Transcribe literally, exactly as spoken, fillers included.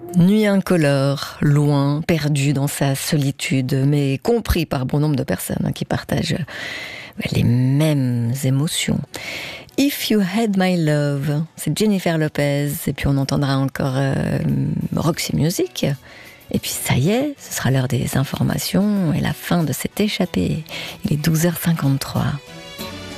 Nuit incolore, loin, perdu dans sa solitude, mais compris par bon nombre de personnes hein, qui partagent les mêmes émotions. If You Had My Love, c'est Jennifer Lopez, et puis on entendra encore euh, Roxy Music. Et puis ça y est, ce sera l'heure des informations et la fin de cette échappée. Il est douze heures cinquante-trois.